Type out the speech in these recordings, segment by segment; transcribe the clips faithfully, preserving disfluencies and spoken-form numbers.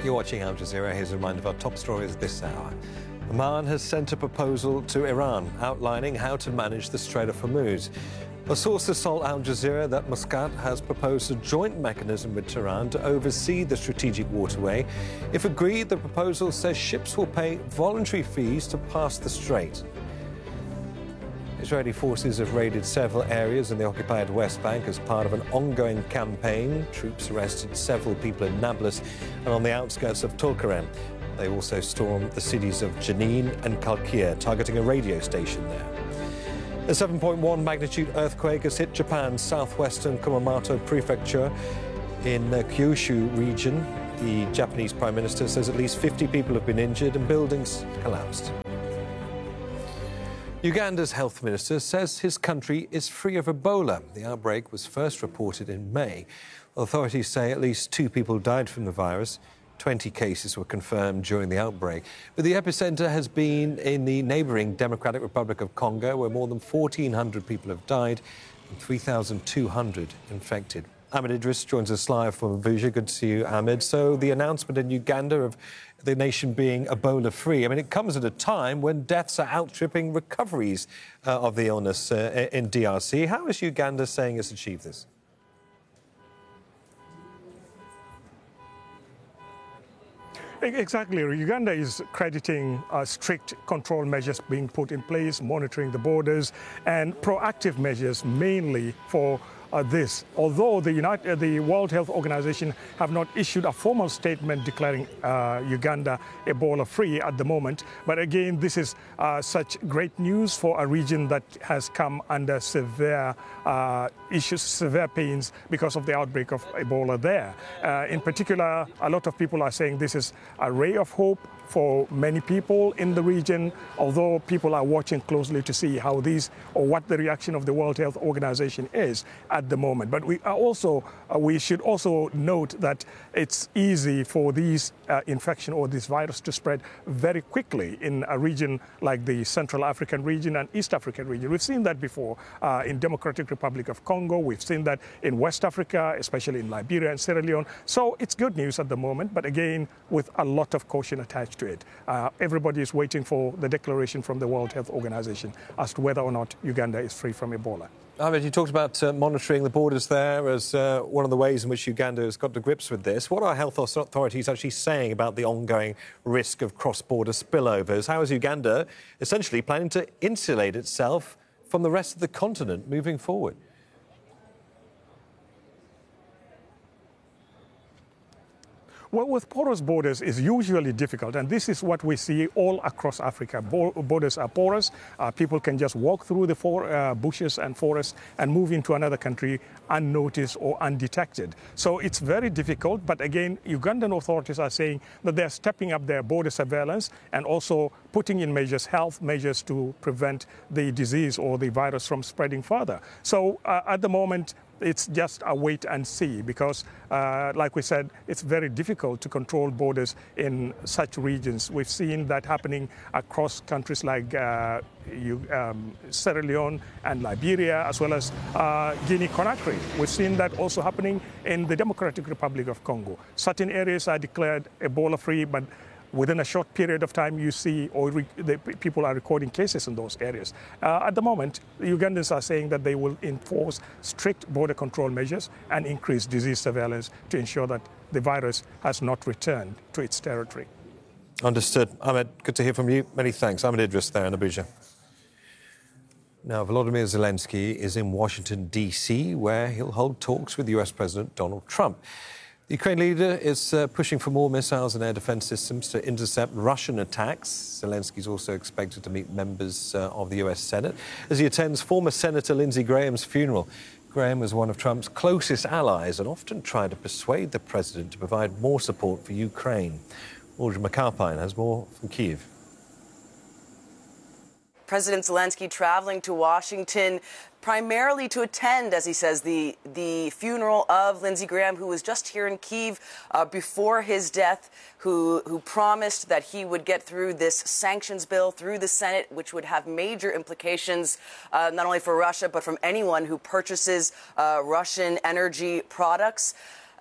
You're watching Al Jazeera. Here's a reminder of our top stories this hour. Oman has sent a proposal to Iran outlining how to manage the Strait of Hormuz. A source has told Al Jazeera that Muscat has proposed a joint mechanism with Tehran to oversee the strategic waterway. If agreed, the proposal says ships will pay voluntary fees to pass the strait. Israeli forces have raided several areas in the occupied West Bank as part of an ongoing campaign. Troops arrested several people in Nablus and on the outskirts of Tulkarem. They also stormed the cities of Jenin and Kalkir, targeting a radio station there. A seven point one magnitude earthquake has hit Japan's southwestern Kumamoto prefecture in the Kyushu region. The Japanese Prime Minister says at least fifty people have been injured and buildings collapsed. Uganda's health minister says his country is free of Ebola. The outbreak was first reported in May. Authorities say at least two people died from the virus. twenty cases were confirmed during the outbreak. But the epicenter has been in the neighbouring Democratic Republic of Congo, where more than fourteen hundred people have died and three thousand two hundred infected. Ahmed Idris joins us live from Abuja. Good to see you, Ahmed. So the announcement in Uganda of the nation being Ebola-free, I mean, it comes at a time when deaths are outstripping recoveries uh, of the illness uh, in D R C. How is Uganda saying it's achieved this? Exactly. Uganda is crediting uh, strict control measures being put in place, monitoring the borders, and proactive measures mainly for Uh, this. Although the, United, uh, the World Health Organization have not issued a formal statement declaring uh, Uganda Ebola-free at the moment, but again, this is uh, such great news for a region that has come under severe uh, issues, severe pains because of the outbreak of Ebola there. Uh, in particular, a lot of people are saying this is a ray of hope for many people in the region, although people are watching closely to see how these or what the reaction of the World Health Organization is at the moment. But we are also uh, we should also note that it's easy for these uh, infection or this virus to spread very quickly in a region like the Central African region and East African region. We've seen that before uh, in Democratic Republic of Congo. We've seen that in West Africa, especially in Liberia and Sierra Leone. So it's good news at the moment, but again, with a lot of caution attached to it. Uh, everybody is waiting for the declaration from the World Health Organization as to whether or not Uganda is free from Ebola. Ahmed, you talked about uh, monitoring the borders there as uh, one of the ways in which Uganda has got to grips with this. What are health authorities actually saying about the ongoing risk of cross-border spillovers? How is Uganda essentially planning to insulate itself from the rest of the continent moving forward? Well, with porous borders is usually difficult, and this is what we see all across Africa. Bo borders are porous. Uh, people can just walk through the for uh, bushes and forests and move into another country unnoticed or undetected. So it's very difficult, but again, Ugandan authorities are saying that they're stepping up their border surveillance and also putting in measures, health measures to prevent the disease or the virus from spreading further. So uh, at the moment, it's just a wait and see because, uh, like we said, it's very difficult to control borders in such regions. We've seen that happening across countries like uh, you, um, Sierra Leone and Liberia, as well as uh, Guinea-Conakry. We've seen that also happening in the Democratic Republic of Congo. Certain areas are declared Ebola-free, but within a short period of time, you see, or re the people are recording cases in those areas. Uh, at the moment, the Ugandans are saying that they will enforce strict border control measures and increase disease surveillance to ensure that the virus has not returned to its territory. Understood. Ahmed, good to hear from you. Many thanks. Ahmed Idris there in Abuja. Now, Volodymyr Zelensky is in Washington, D C, where he'll hold talks with U S President Donald Trump. The Ukraine leader is uh, pushing for more missiles and air defence systems to intercept Russian attacks. Zelensky is also expected to meet members uh, of the U S Senate as he attends former Senator Lindsey Graham's funeral. Graham was one of Trump's closest allies and often tried to persuade the president to provide more support for Ukraine. Audrey McAlpine has more from Kyiv. President Zelensky traveling to Washington primarily to attend, as he says, the, the funeral of Lindsey Graham, who was just here in Kyiv uh, before his death, who, who promised that he would get through this sanctions bill through the Senate, which would have major implications uh, not only for Russia, but from anyone who purchases uh, Russian energy products.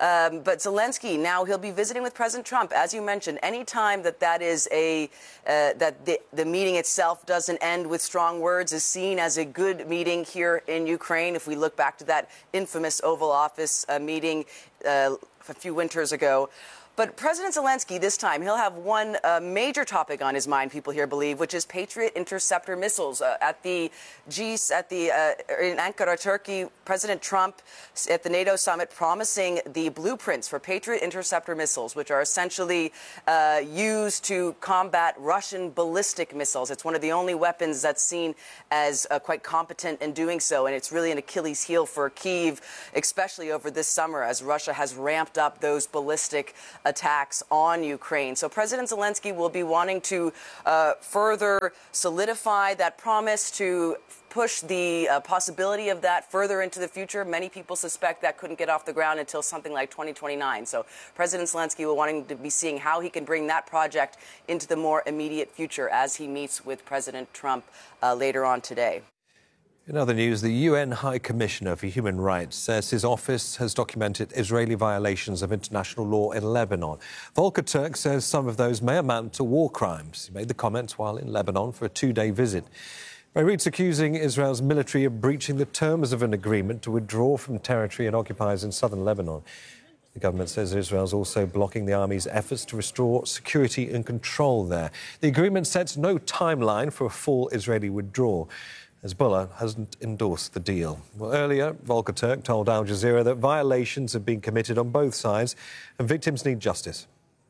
Um, but Zelensky, now he'll be visiting with President Trump. As you mentioned, any time that that is a, uh, that the, the meeting itself doesn't end with strong words is seen as a good meeting here in Ukraine. If we look back to that infamous Oval Office uh, meeting uh, a few winters ago. But President Zelensky, this time, he'll have one uh, major topic on his mind, people here believe, which is Patriot interceptor missiles. Uh, at the G at the uh, in Ankara, Turkey, President Trump at the NATO summit promising the blueprints for Patriot interceptor missiles, which are essentially uh, used to combat Russian ballistic missiles. It's one of the only weapons that's seen as uh, quite competent in doing so, and it's really an Achilles heel for Kyiv, especially over this summer, as Russia has ramped up those ballistic attacks on Ukraine. So President Zelensky will be wanting to uh, further solidify that promise, to push the uh, possibility of that further into the future. Many people suspect that couldn't get off the ground until something like twenty twenty-nine. So President Zelensky will wanting to be seeing how he can bring that project into the more immediate future as he meets with President Trump uh, later on today. In other news, the U N High Commissioner for Human Rights says his office has documented Israeli violations of international law in Lebanon. Volker Turk says some of those may amount to war crimes. He made the comments while in Lebanon for a two-day visit. Beirut's accusing Israel's military of breaching the terms of an agreement to withdraw from territory it occupies in southern Lebanon. The government says Israel's also blocking the army's efforts to restore security and control there. The agreement sets no timeline for a full Israeli withdrawal. Hezbollah hasn't endorsed the deal. Well, earlier, Volker Turk told Al Jazeera that violations have been committed on both sides and victims need justice.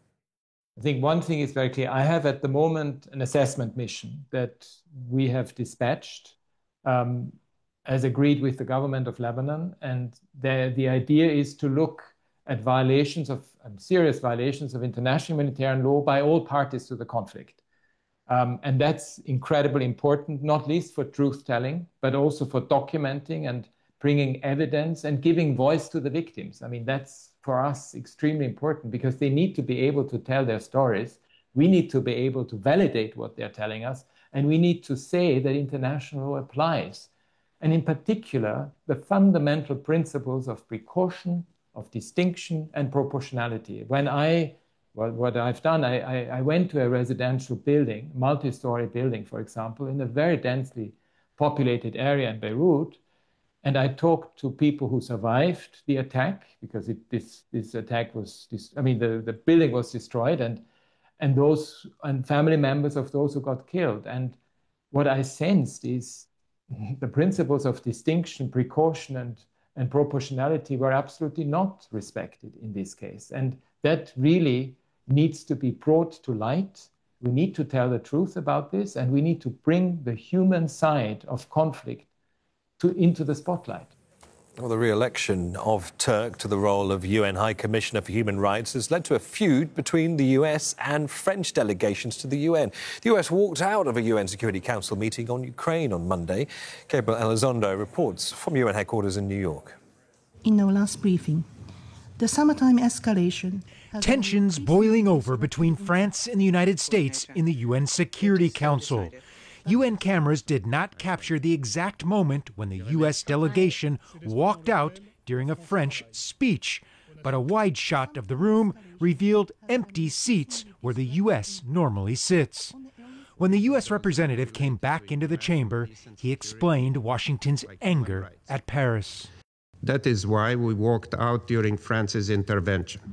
I think one thing is very clear. I have at the moment an assessment mission that we have dispatched um, as agreed with the government of Lebanon. And the, the idea is to look at violations of um, serious violations of international humanitarian law by all parties to the conflict. Um, and that's incredibly important, not least for truth-telling, but also for documenting and bringing evidence and giving voice to the victims. I mean, that's, for us, extremely important because they need to be able to tell their stories. We need to be able to validate what they're telling us, and we need to say that international law applies. And in particular, the fundamental principles of precaution, of distinction, and proportionality. When I Well, what I've done, I, I, I went to a residential building, multi-story building, for example, in a very densely populated area in Beirut, and I talked to people who survived the attack, because it, this, this attack was, this, I mean, the, the building was destroyed, and, and those, and family members of those who got killed. And what I sensed is the principles of distinction, precaution, and, and proportionality were absolutely not respected in this case. And that really needs to be brought to light. We need to tell the truth about this, and we need to bring the human side of conflict to, into the spotlight. Well, the re-election of Turk to the role of U N High Commissioner for Human Rights has led to a feud between the U S and French delegations to the U N. The U S walked out of a U N Security Council meeting on Ukraine on Monday. Gabriel Elizondo reports from U N headquarters in New York. In our last briefing, the summertime escalation... Tensions boiling over between France and the United States in the U N Security Council. U N cameras did not capture the exact moment when the U S delegation walked out during a French speech, but a wide shot of the room revealed empty seats where the U S normally sits. When the U S representative came back into the chamber, he explained Washington's anger at Paris. That is why we walked out during France's intervention.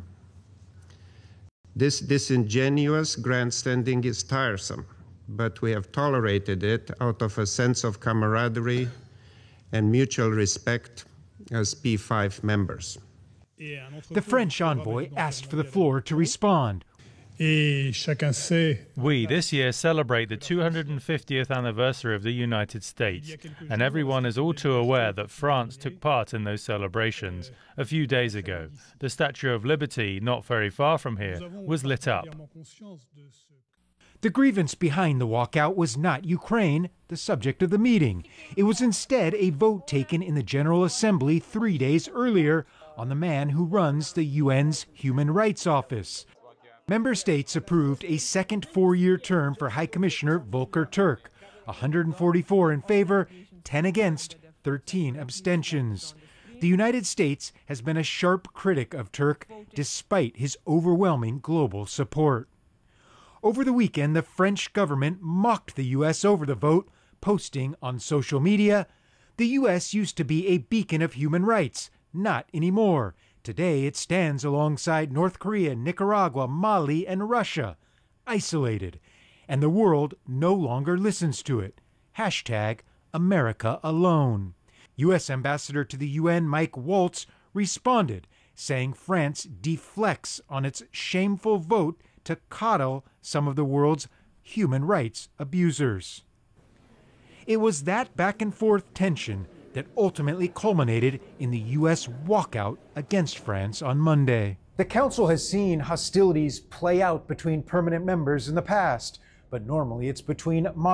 This disingenuous grandstanding is tiresome, but we have tolerated it out of a sense of camaraderie and mutual respect as P five members. The French envoy asked for the floor to respond. We this year celebrate the two hundred fiftieth anniversary of the United States, and everyone is all too aware that France took part in those celebrations. A few days ago, the Statue of Liberty, not very far from here, was lit up. The grievance behind the walkout was not Ukraine, the subject of the meeting. It was instead a vote taken in the General Assembly three days earlier on the man who runs the U N's Human Rights Office. Member states approved a second four-year term for High Commissioner Volker Turk, one hundred forty-four in favor, ten against, thirteen abstentions. the United States has been a sharp critic of Turk despite his overwhelming global support. Over the weekend, the French government mocked the U S over the vote, posting on social media, "The U S used to be a beacon of human rights, not anymore. Today it stands alongside North Korea, Nicaragua, Mali, and Russia, isolated, and the world no longer listens to it. Hashtag America alone." U S Ambassador to the U N Mike Waltz responded, saying France deflects on its shameful vote to coddle some of the world's human rights abusers. It was that back and forth tension that ultimately culminated in the U S walkout against France on Monday. The Council has seen hostilities play out between permanent members in the past, but normally it's between